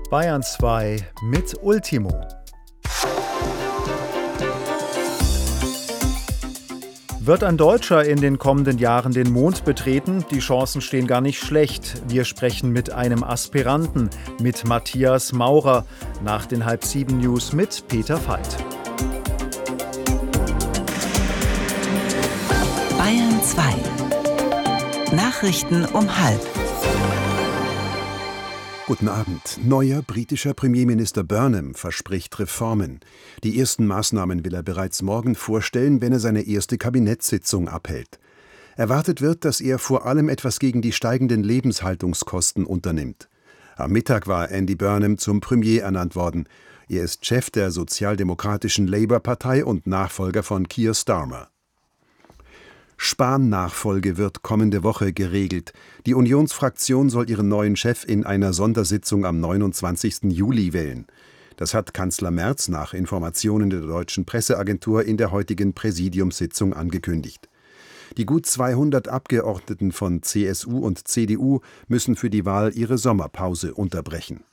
Bayern 2 mit Ultimo. Wird ein Deutscher in den kommenden Jahren den Mond betreten? Die Chancen stehen gar nicht schlecht. Wir sprechen mit einem Aspiranten, mit Matthias Maurer, nach den Halb-7 News mit Peter Veit. Bayern 2. Nachrichten um 12:30. Guten Abend. Neuer britischer Premierminister Burnham verspricht Reformen. Die ersten Maßnahmen will er bereits morgen vorstellen, wenn er seine erste Kabinettssitzung abhält. Erwartet wird, dass er vor allem etwas gegen die steigenden Lebenshaltungskosten unternimmt. Am Mittag war Andy Burnham zum Premier ernannt worden. Er ist Chef der sozialdemokratischen Labour-Partei und Nachfolger von Keir Starmer. Spahn-Nachfolge wird kommende Woche geregelt. Die Unionsfraktion soll ihren neuen Chef in einer Sondersitzung am 29. Juli wählen. Das hat Kanzler Merz nach Informationen der deutschen Presseagentur in der heutigen Präsidiumssitzung angekündigt. Die gut 200 Abgeordneten von CSU und CDU müssen für die Wahl ihre Sommerpause unterbrechen.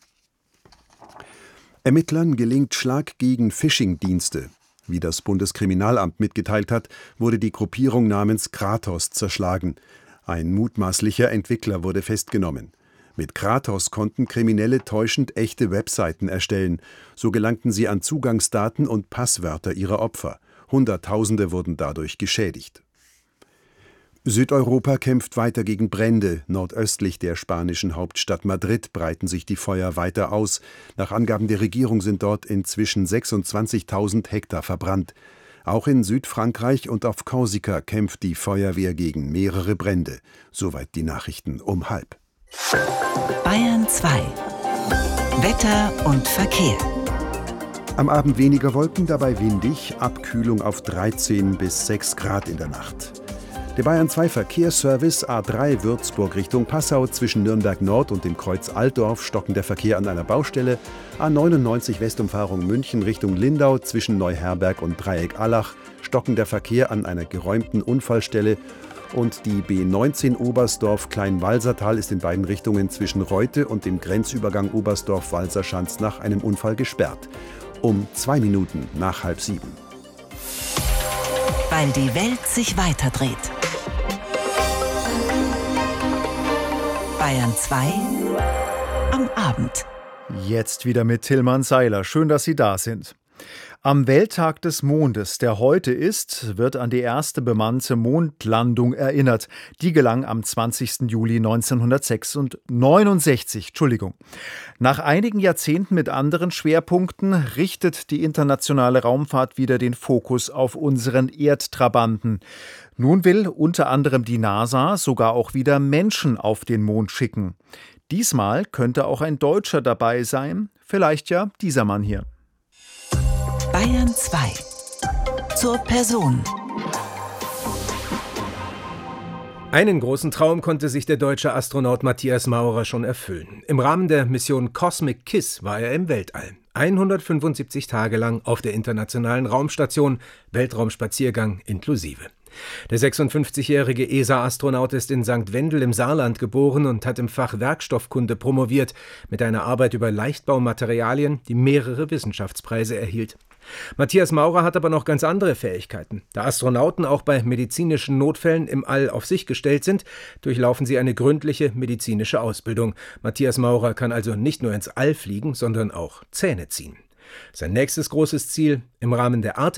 Ermittlern gelingt Schlag gegen Phishing-Dienste. Wie das Bundeskriminalamt mitgeteilt hat, wurde die Gruppierung namens Kratos zerschlagen. Ein mutmaßlicher Entwickler wurde festgenommen. Mit Kratos konnten Kriminelle täuschend echte Webseiten erstellen. So gelangten sie an Zugangsdaten und Passwörter ihrer Opfer. Hunderttausende wurden dadurch geschädigt. Südeuropa kämpft weiter gegen Brände. Nordöstlich der spanischen Hauptstadt Madrid breiten sich die Feuer weiter aus. Nach Angaben der Regierung sind dort inzwischen 26.000 Hektar verbrannt. Auch in Südfrankreich und auf Korsika kämpft die Feuerwehr gegen mehrere Brände. Soweit die Nachrichten um 12:30. Bayern 2. Wetter und Verkehr. Am Abend weniger Wolken, dabei windig, Abkühlung auf 13 bis 6 Grad in der Nacht. Der Bayern 2 Verkehrsservice A3 Würzburg Richtung Passau zwischen Nürnberg Nord und dem Kreuz Altdorf stockender Verkehr an einer Baustelle. A99 Westumfahrung München Richtung Lindau zwischen Neuherberg und Dreieck Allach stockender Verkehr an einer geräumten Unfallstelle. Und die B19 Oberstdorf Kleinwalsertal ist in beiden Richtungen zwischen Reute und dem Grenzübergang Oberstdorf-Walserschanz nach einem Unfall gesperrt. Um 2 Minuten nach 6:30. Weil die Welt sich weiterdreht. Bayern 2 am Abend. Jetzt wieder mit Tillmann Seiler. Schön, dass Sie da sind. Am Welttag des Mondes, der heute ist, wird an die erste bemannte Mondlandung erinnert. Die gelang am 20. Juli 1969. Nach einigen Jahrzehnten mit anderen Schwerpunkten richtet die internationale Raumfahrt wieder den Fokus auf unseren Erdtrabanten. Nun will unter anderem die NASA sogar auch wieder Menschen auf den Mond schicken. Diesmal könnte auch ein Deutscher dabei sein, vielleicht ja dieser Mann hier. Bayern 2. Zur Person. Einen großen Traum konnte sich der deutsche Astronaut Matthias Maurer schon erfüllen. Im Rahmen der Mission Cosmic Kiss war er im Weltall. 175 Tage lang auf der Internationalen Raumstation, Weltraumspaziergang inklusive. Der 56-jährige ESA-Astronaut ist in St. Wendel im Saarland geboren und hat im Fach Werkstoffkunde promoviert, mit einer Arbeit über Leichtbaumaterialien, die mehrere Wissenschaftspreise erhielt. Matthias Maurer hat aber noch ganz andere Fähigkeiten. Da Astronauten auch bei medizinischen Notfällen im All auf sich gestellt sind, durchlaufen sie eine gründliche medizinische Ausbildung. Matthias Maurer kann also nicht nur ins All fliegen, sondern auch Zähne ziehen. Sein nächstes großes Ziel: im Rahmen der